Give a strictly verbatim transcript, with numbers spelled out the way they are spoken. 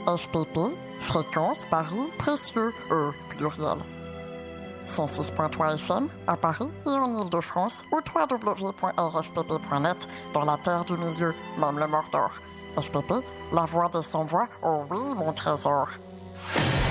F P P, fréquence Paris précieux, E pluriel. cent six point trois F M à Paris et en Île-de-France ou w w w point r f p p point net dans la terre du milieu, même le Mordor. F P P, la voix des sans-voix, oh oui mon trésor.